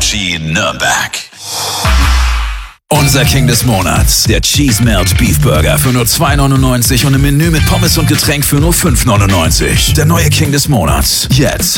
Machine Nürnberg. Unser King des Monats, der Cheese Melt Beef Burger für nur 2,99 und im Menü mit Pommes und Getränk für nur 5,99. Der neue King des Monats, jetzt